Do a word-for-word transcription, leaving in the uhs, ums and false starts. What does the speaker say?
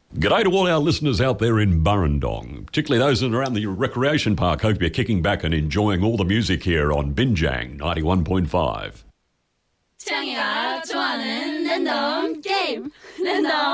G'day to all our listeners out there in Burrendong, particularly those in around the recreation park. Hope you're kicking back and enjoying all the music here on Binjang ninety-one point five. 창이가 좋아하는 랜덤 게임 랜덤